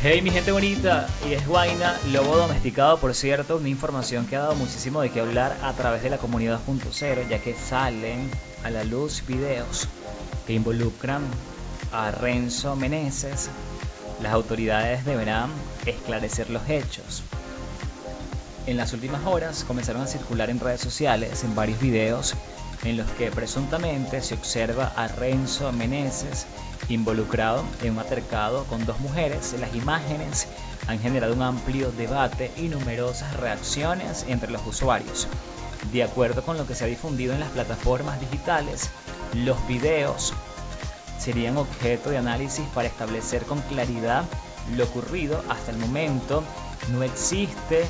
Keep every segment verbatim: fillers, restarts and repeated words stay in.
Hey mi gente bonita, y es Guaina, lobo domesticado por cierto, una información que ha dado muchísimo de qué hablar a través de la comunidad dos punto cero, ya que salen a la luz videos que involucran a Renzo Meneses. Las autoridades deberán esclarecer los hechos. En las últimas horas comenzaron a circular en redes sociales en varios videos en los que presuntamente se observa a Renzo Meneses involucrado en un altercado con dos mujeres. Las imágenes han generado un amplio debate y numerosas reacciones entre los usuarios. De acuerdo con lo que se ha difundido en las plataformas digitales, los videos serían objeto de análisis para establecer con claridad lo ocurrido. Hasta el momento no existe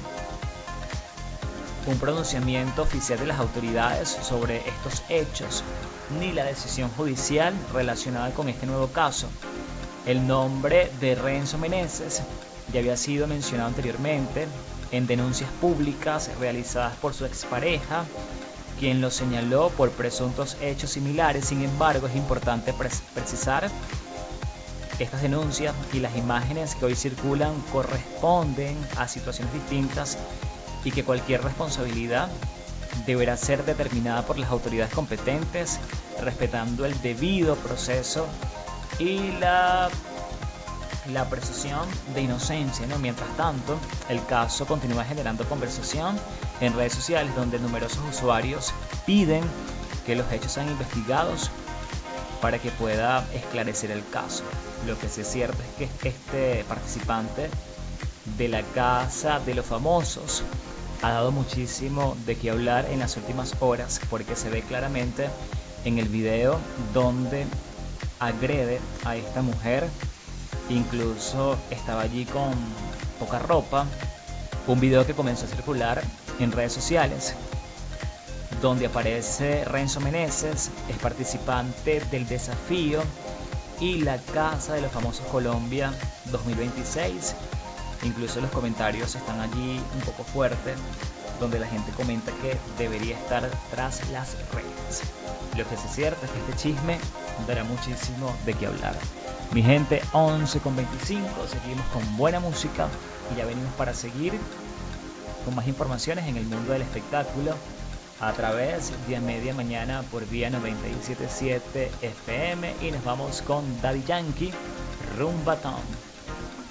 un pronunciamiento oficial de las autoridades sobre estos hechos, ni la decisión judicial relacionada con este nuevo caso. El nombre de Renzo Meneses ya había sido mencionado anteriormente en denuncias públicas realizadas por su expareja, quien lo señaló por presuntos hechos similares. Sin embargo, es importante pre- precisar que estas denuncias y las imágenes que hoy circulan corresponden a situaciones distintas y que cualquier responsabilidad deberá ser determinada por las autoridades competentes, respetando el debido proceso y la, la presunción de inocencia, ¿no? Mientras tanto, el caso continúa generando conversación en redes sociales, donde numerosos usuarios piden que los hechos sean investigados para que pueda esclarecer el caso. Lo que sí es cierto es que este participante de la Casa de los Famosos ha dado muchísimo de qué hablar en las últimas horas, porque se ve claramente en el video donde agrede a esta mujer, incluso estaba allí con poca ropa. Un video que comenzó a circular en redes sociales donde aparece Renzo Meneses, es participante del desafío y la Casa de los Famosos Colombia dos mil veintiséis. Incluso los comentarios están allí un poco fuertes, donde la gente comenta que debería estar tras las redes. Lo que sí es cierto es que este chisme dará muchísimo de qué hablar. Mi gente, once con veinticinco, seguimos con buena música y ya venimos para seguir con más informaciones en el mundo del espectáculo a través de Media Mañana por Vía noventa y siete punto siete F M, y nos vamos con Daddy Yankee, Rumbatón.